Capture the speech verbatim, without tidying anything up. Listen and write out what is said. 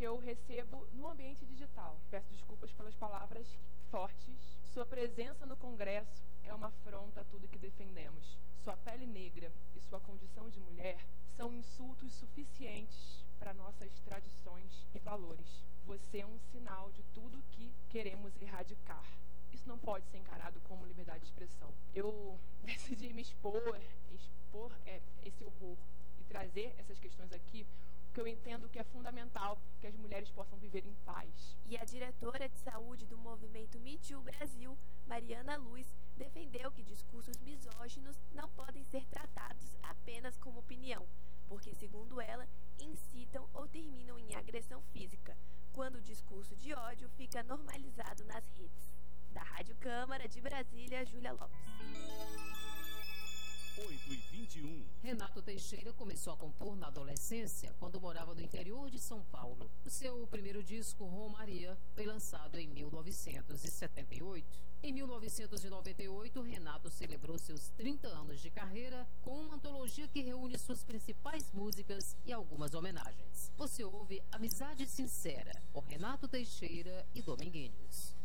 eu recebo no ambiente digital. Peço desculpas pelas palavras fortes. Sua presença no Congresso é uma afronta a tudo que defendemos. Sua pele negra e sua condição de mulher são insultos suficientes para nossas tradições e valores. Você é um sinal de tudo que queremos erradicar. Isso não pode ser encarado como liberdade de expressão. Eu decidi me expor, expor é, esse horror e trazer essas questões aqui, porque eu entendo que é fundamental que as mulheres possam viver em paz. E a diretora de saúde do movimento Me Too Brasil, Mariana Luz, defendeu que discursos misóginos não podem ser tratados apenas como opinião, porque, segundo ela, incitam ou terminam em agressão física, quando o discurso de ódio fica normalizado nas redes. Da Rádio Câmara de Brasília, Júlia Lopes. oito e vinte e um. Renato Teixeira começou a compor na adolescência, quando morava no interior de São Paulo. O seu primeiro disco, Romaria, foi lançado em mil novecentos e setenta e oito. Em mil novecentos e noventa e oito, Renato celebrou seus trinta anos de carreira com uma antologia que reúne suas principais músicas e algumas homenagens. Você ouve Amizade Sincera, com Renato Teixeira e Dominguinhos.